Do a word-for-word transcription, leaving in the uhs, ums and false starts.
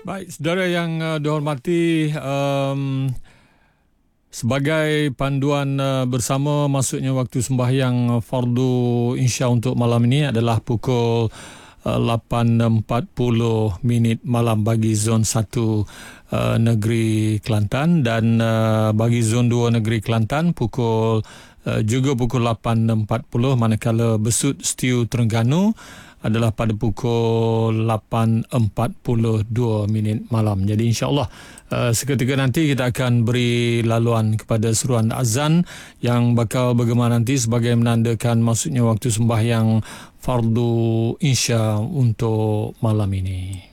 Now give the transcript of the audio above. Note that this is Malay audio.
Baik, saudara yang uh, dihormati, um, sebagai panduan uh, bersama masuknya waktu sembahyang fardu Isya untuk malam ini adalah pukul uh, lapan empat puluh minit malam bagi zon satu uh, negeri Kelantan, dan uh, bagi zon dua negeri Kelantan pukul uh, juga pukul lapan empat puluh, manakala Besut Stew Terengganu adalah pada pukul lapan empat puluh dua minit malam. Jadi insya-Allah uh, seketika nanti kita akan beri laluan kepada seruan azan yang bakal bergema nanti sebagai menandakan masuknya waktu sembahyang fardu Isya untuk malam ini.